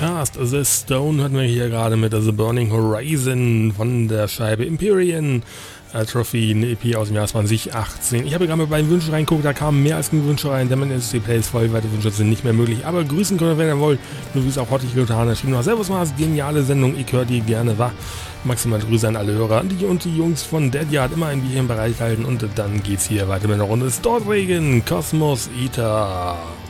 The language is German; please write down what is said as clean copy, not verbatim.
Cast the Stone hatten wir hier gerade mit The Burning Horizon von der Scheibe Empyrean Trophy, eine EP aus dem Jahr 2018. Ich habe gerade mal bei den Wünschen reingeguckt, da kamen mehr als genug Wünsche rein, denn man ist die Plays voll, weitere Wünsche sind nicht mehr möglich. Aber grüßen könnt ihr, wenn ihr wollt, nur wie es auch Hottig getan hat. Schreibt noch Servus, Mars, geniale Sendung, ich höre die gerne, wa? Maximal Grüße an alle Hörer und die Jungs von Dead Yard immer ein Bier im Bereich halten und dann geht's hier weiter mit einer Runde Stortregen, Kosmos Eater.